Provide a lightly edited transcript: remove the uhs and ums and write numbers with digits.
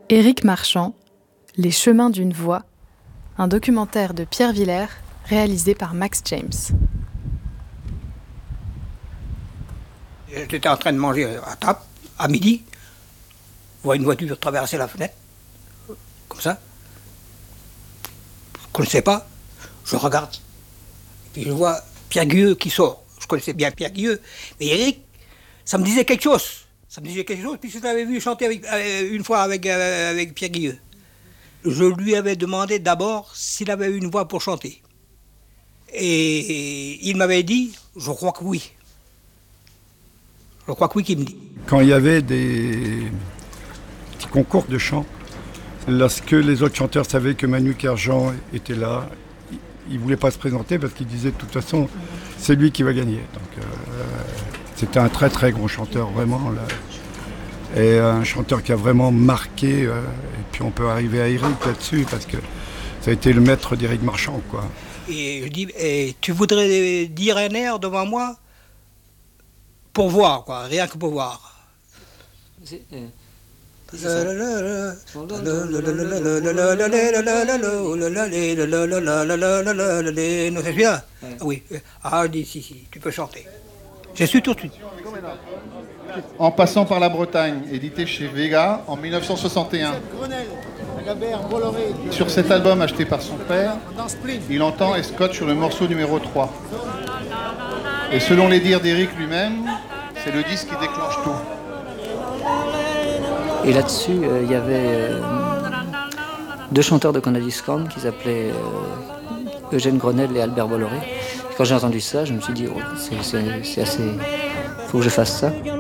Éric Marchand, Les chemins d'une voix, un documentaire de Pierre Villers réalisé par Max James. J'étais en train de manger à table, à midi, je vois une voiture traverser la fenêtre, comme ça. Je ne connaissais pas, je regarde, et puis je vois Pierre Guilleux qui sort. Je connaissais bien Pierre Guilleux, mais Éric, ça me disait quelque chose. Ça me disait quelque chose, puisque je l'avais vu chanter une fois avec Pierre Guilleux. Je lui avais demandé d'abord s'il avait une voix pour chanter. Et il m'avait dit, je crois que oui. Je crois que oui qu'il me dit. Quand il y avait des petits concours de chant, lorsque les autres chanteurs savaient que Manu Kerjan était là, ils ne voulaient pas se présenter parce qu'ils disaient de toute façon, c'est lui qui va gagner. Donc, c'était un très très gros chanteur, vraiment. Là. Et un chanteur qui a vraiment marqué, et puis on peut arriver à Éric là-dessus, parce que ça a été le maître d'Éric Marchand, quoi. Et je dis, tu voudrais dire un air devant moi pour voir, quoi, rien que pour voir. Non, c'est bien. Oui. Ah, je dis, si, tu peux chanter. Je suis tout de suite. En passant par la Bretagne, édité chez Vega en 1961. Sur cet album acheté par son père, il entend et scotche sur le morceau numéro 3. Et selon les dires d'Éric lui-même, c'est le disque qui déclenche tout. Et là-dessus, il y avait deux chanteurs de Conadiscom qui s'appelaient Eugène Grenelle et Albert Bolloré. Et quand j'ai entendu ça, je me suis dit, oh, c'est assez... faut que je fasse ça.